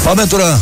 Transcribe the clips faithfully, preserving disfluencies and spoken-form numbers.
Πάμε τώρα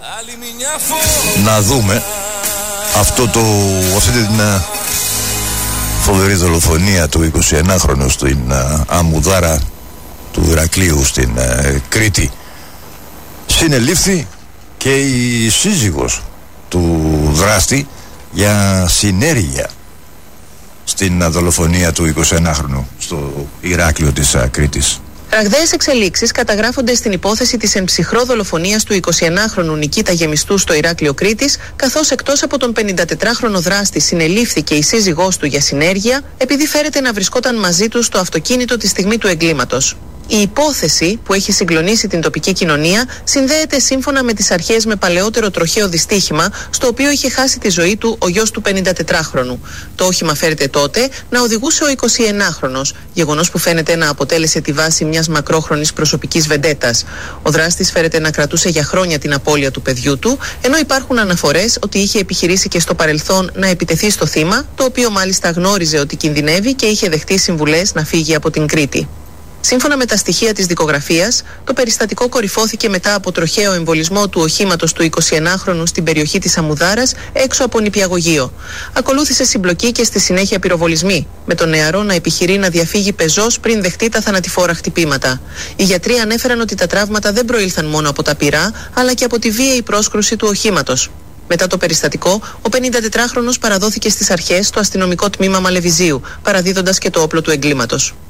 να δούμε αυτό το, αυτή την φοβερή δολοφονία του εικοσιενάχρονου στην Αμμουδάρα του Ηρακλείου στην Κρήτη. Συνελήφθη και η σύζυγος του δράστη για συνέργεια στην δολοφονία του εικοσιενάχρονου στο Ηράκλειο της Κρήτης. Ραγδαίες εξελίξεις καταγράφονται στην υπόθεση της εμψυχρό δολοφονίας του εικοσιενάχρονου Νικήτα Γεμιστού στο Ηράκλειο Κρήτης, καθώς εκτός από τον πενηντατετράχρονο δράστη συνελήφθηκε η σύζυγός του για συνέργεια, επειδή φέρεται να βρισκόταν μαζί του στο αυτοκίνητο τη στιγμή του εγκλήματος. Η υπόθεση, που έχει συγκλονίσει την τοπική κοινωνία, συνδέεται σύμφωνα με τις αρχές με παλαιότερο τροχαίο δυστύχημα, στο οποίο είχε χάσει τη ζωή του ο γιος του πενηντατετράχρονου. Το όχημα φέρεται τότε να οδηγούσε ο εικοσιενάχρονος, γεγονός που φαίνεται να αποτέλεσε τη βάση μιας μακρόχρονης προσωπικής βεντέτας. Ο δράστης φέρεται να κρατούσε για χρόνια την απώλεια του παιδιού του, ενώ υπάρχουν αναφορές ότι είχε επιχειρήσει και στο παρελθόν να επιτεθεί στο θύμα, το οποίο μάλιστα γνώριζε ότι κινδυνεύει και είχε δεχτεί συμβουλές να φύγει από την Κρήτη. Σύμφωνα με τα στοιχεία της δικογραφίας, το περιστατικό κορυφώθηκε μετά από τροχαίο εμβολισμό του οχήματος του εικοσιενάχρονου στην περιοχή της Αμμουδάρας, έξω από νηπιαγωγείο. Ακολούθησε συμπλοκή και στη συνέχεια πυροβολισμοί, με τον νεαρό να επιχειρεί να διαφύγει πεζός πριν δεχτεί τα θανατηφόρα χτυπήματα. Οι γιατροί ανέφεραν ότι τα τραύματα δεν προήλθαν μόνο από τα πυρά, αλλά και από τη βίαιη πρόσκρουση του οχήματος. Μετά το περιστατικό, ο πενηντατετράχρονος παραδόθηκε στις αρχές στο αστυνομικό τμήμα Μαλεβιζίου, παραδίδοντας και το όπλο του εγκλήματος.